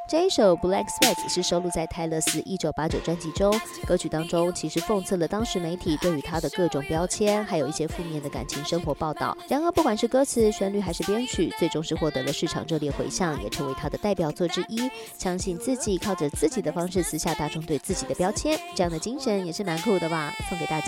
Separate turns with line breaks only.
这一首 Black Sweat 是收录在泰勒斯1989专辑中，歌曲当中其实讽刺了当时媒体对于他的各种标签，还有一些负面的感情生活报道。然而不管是歌词、旋律还是编曲，最终是获得了市场热烈回响，也成为他的代表作之一。相信自己，靠着自己的方式撕下大众对自己的标签，这样的精神也是蛮酷的吧，送给大家。